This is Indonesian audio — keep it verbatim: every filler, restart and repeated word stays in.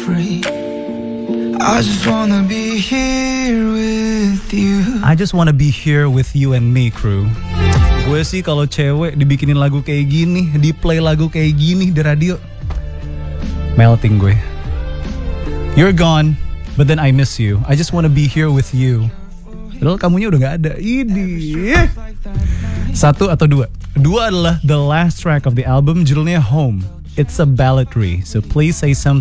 free. I just wanna be here with you. I just wanna be here with you and me, crew. Gue sih kalau cewek dibikinin lagu kayak gini, di play lagu kayak gini di radio, melting gue. You're gone, but then I miss you. I just wanna be here with you. Padahal kamunya udah gak ada. Ini satu atau dua? Dua adalah the last track of the album, judulnya Home. It's a balladry, so please say something